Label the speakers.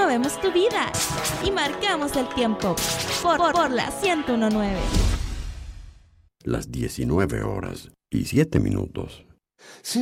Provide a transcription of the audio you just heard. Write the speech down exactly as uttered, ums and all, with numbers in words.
Speaker 1: movemos tu vida y marcamos el tiempo por, por, por la ciento uno punto nueve.
Speaker 2: Las diecinueve horas y siete minutos.